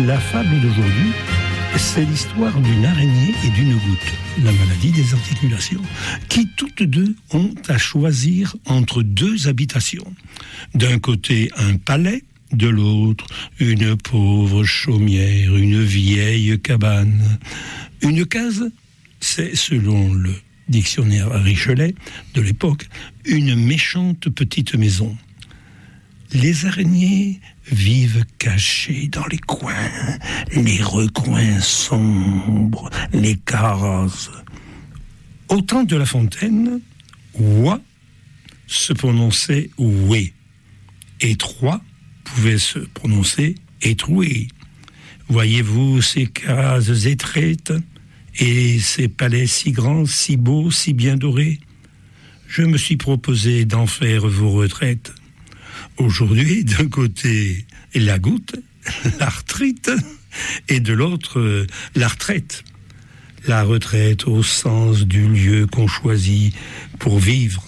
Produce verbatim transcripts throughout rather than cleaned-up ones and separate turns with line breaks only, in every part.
La fable d'aujourd'hui, c'est l'histoire d'une araignée et d'une goutte, la maladie des articulations, qui toutes deux ont à choisir entre deux habitations. D'un côté, un palais, de l'autre, une pauvre chaumière, une vieille cabane. Une case, c'est, selon le dictionnaire Richelet de l'époque, une méchante petite maison. Les araignées vivent cachées dans les coins, les recoins sombres, les cases. Au temps de La Fontaine, oie se prononçait oué, et trois pouvait se prononcer étroué. Voyez-vous ces cases étraites et ces palais si grands, si beaux, si bien dorés? Je me suis proposé d'en faire vos retraites. Aujourd'hui, d'un côté, la goutte, l'arthrite, et de l'autre, la retraite. La retraite au sens du lieu qu'on choisit pour vivre.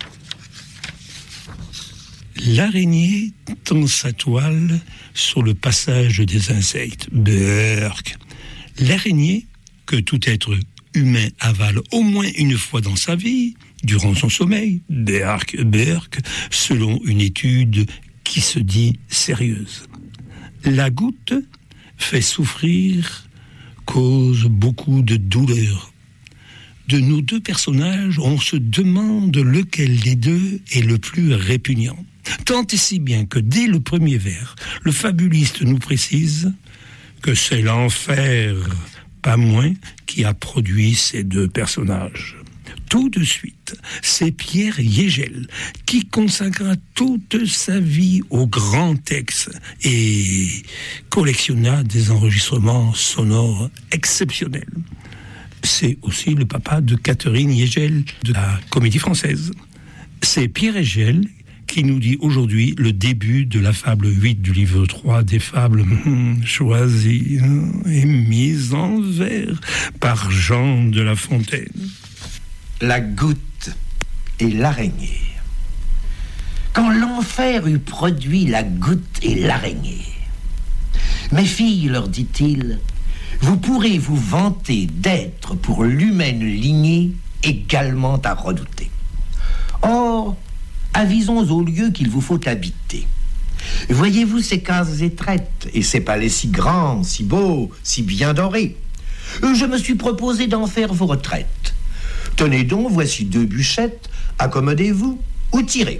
L'araignée tend sa toile sur le passage des insectes. Berk. L'araignée, que tout être humain avale au moins une fois dans sa vie, durant son sommeil, berk, berk, selon une étude qui se dit sérieuse. La goutte fait souffrir, cause beaucoup de douleur. De nos deux personnages, on se demande lequel des deux est le plus répugnant. Tant et si bien que dès le premier vers, le fabuliste nous précise que c'est l'enfer, pas moins, qui a produit ces deux personnages. Tout de suite, c'est Pierre Yegel qui consacra toute sa vie au grand texte et collectionna des enregistrements sonores exceptionnels. C'est aussi le papa de Catherine Yegel de la Comédie Française. C'est Pierre Yegel qui nous dit aujourd'hui le début de la fable huit du livre trois des fables hum, choisies et mises en vers par Jean de La Fontaine.
La goutte et l'araignée. Quand l'enfer eut produit la goutte et l'araignée, mes filles, leur dit-il, vous pourrez vous vanter d'être pour l'humaine lignée également à redouter. Or, avisons au lieu qu'il vous faut habiter. Voyez-vous ces cases étraites et ces palais si grands, si beaux, si bien dorés? Je me suis proposé d'en faire vos retraites. Tenez donc, voici deux bûchettes, accommodez-vous ou tirez.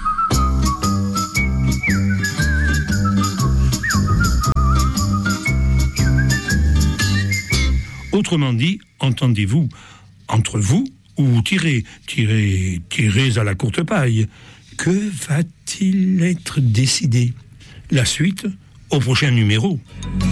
Autrement dit, entendez-vous, entre vous ou tirez, tirez, tirez à la courte paille. Que va-t-il être décidé? La suite au prochain numéro.